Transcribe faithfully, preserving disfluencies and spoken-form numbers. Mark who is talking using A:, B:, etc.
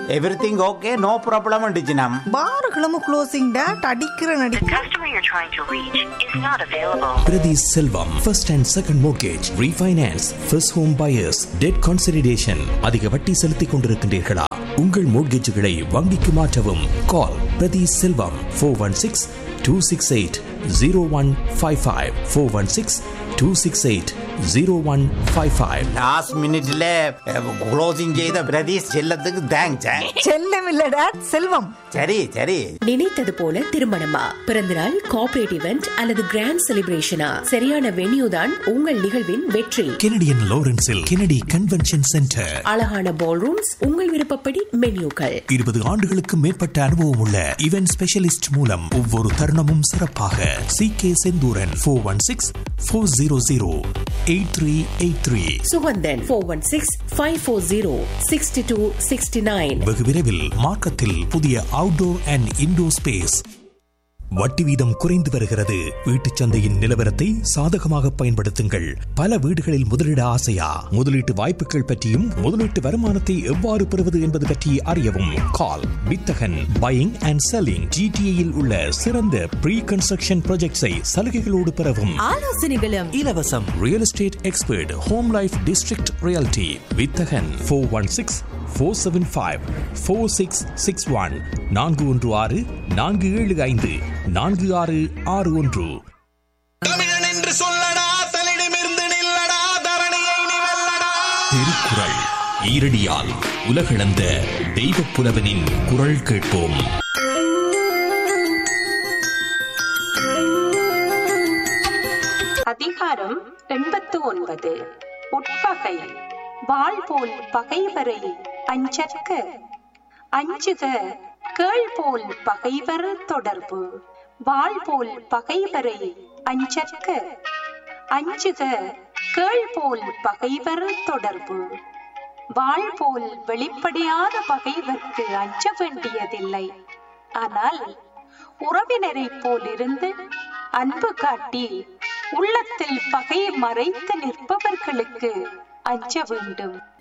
A: Everything okay, no problem டிஜினம்.
B: பார் கிளம்பு closing date அடிக்கிற நடி.
C: The customer you're trying to reach is not available.
D: Pradhi Selvam, first and second mortgage, refinance, first home buyers, debt consolidation. அதிக வட்டி செலுத்திக் கொண்டிருக்கின்றீர்களா? உங்கள் மோட்கேஜுகளை வங்கிக்கு மாற்றவும். கால் பிரதி செல்வம் four one six two six eight zero one five five four one six two six eight zero one five five.
A: Last மினிட்ல closing செய்த பிரதீஷ் செல்லத்துக்கு தேங்க்ஸ்.
B: செல்லம் இல்ல டேட் செல்வம்.
A: சரி சரி.
E: நினைத்தது போல திருமணமா, பிறந்தநாள், கார்ப்பரேட் இவெண்ட் அல்லது கிராண்ட் செலிப்ரேஷனா, சரியான வென்யூ தான் உங்கள் நிகழ்வின் வெற்றி.
D: Canadian லாரன்ஸில் Kennedy convention centre.
E: அழகான பால் ரூம்ஸ், உங்கள் விருப்பப்படி மென்யூக்கள்.
D: இருபது ஆண்டுகளுக்கு மேற்பட்ட அனுபவம் உள்ள இவென்ட் ஸ்பெஷலிஸ்ட் மூலம் ஒவ்வொரு தருணமும் சிறப்பாக. C K Senthuran four one six four zero zero eight three eight three.
E: Suganthan four one six five four zero sixty two sixty nine.
D: வெகு விரைவில் மார்க்கத்தில் புதிய அவுட்டோர் அண்ட் இன்டோர் ஸ்பேஸ். வட்டி வீதம் குறைந்து வருகிறது. வீட்டுச் சந்தையின் நிலவரத்தை சாதகமாக பயன்படுத்துங்கள். பல வீடுகளில் முதலீட ஆசையா? முதலீட்டு வாய்ப்புகள் பற்றியும் முதலீட்டு வருமானத்தை எவ்வாறு பெறுவது என்பது பற்றி அறியவும். கால் வித்தகன் பையிங் அண்ட் செல்லிங். ஜிடிஏயில் உள்ள சிறந்த ப்ரீ கன்ஸ்ட்ரக்ஷன் ப்ராஜெக்ட்ஸை சலுகைகளோடு பெறவும்.
E: ஆலோசனைகளும்
D: இலவசம். Real estate expert, home life district reality. வித்தகன் four one six four seven five four six six one. நான்கு ஒன்று ஆறு நான்கு ஏழு ஐந்து நான்கு ஆறு ஆறு ஒன்று.
F: தமிழன் என்று சொல்லடா, தலிடமிருந்து நில்லடா, தரணியை நீ வெல்லடா.
D: திருக்குறள் ஈரடியால் உலகளந்த தெய்வப் புலவனின் குரல் கேட்போம்.
G: அதிகாரம் எண்பத்து ஒன்பது. உட்பகை. வாள் போல் பகைவரை அஞ்சற்க. அஞ்சுக கேள் போல் பகைவர் தொடர்பு. வாள் போல் பகைவரை அஞ்சற்க. அஞ்சுக கேள் போல் பகைவர் தொடர்பு. வாள் போல் வெளிப்படையான பகைவர்க்கு அஞ்ச வேண்டியதில்லை. ஆனால் உறவினரை போல் இருந்து அன்பு காட்டி உள்ளத்தில் பகையை மறைத்து நிற்பவர்களுக்கு அஞ்ச வேண்டும்.